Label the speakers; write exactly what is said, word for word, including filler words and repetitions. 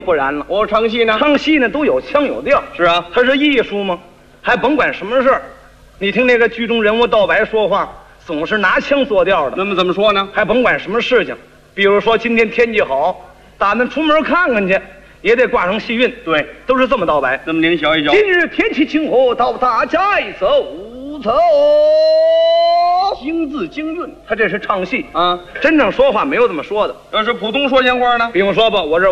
Speaker 1: 不然了，
Speaker 2: 我唱戏呢，
Speaker 1: 唱戏呢都有腔有调，
Speaker 2: 是啊，
Speaker 1: 它是艺术吗？还甭管什么事儿，你听那个剧中人物道白说话，总是拿腔作调的。
Speaker 2: 那么怎么说呢？
Speaker 1: 还甭管什么事情，比如说今天天气好，打算出门看看去，也得挂上戏韵。
Speaker 2: 对，
Speaker 1: 都是这么道白。
Speaker 2: 那么您瞧一瞧，
Speaker 1: 今日天气晴和，到大家走走。
Speaker 2: 京字京韵，
Speaker 1: 他这是唱戏
Speaker 2: 啊，
Speaker 1: 真正说话没有这么说的。
Speaker 2: 要是普通说闲话呢？
Speaker 1: 比方说吧，我这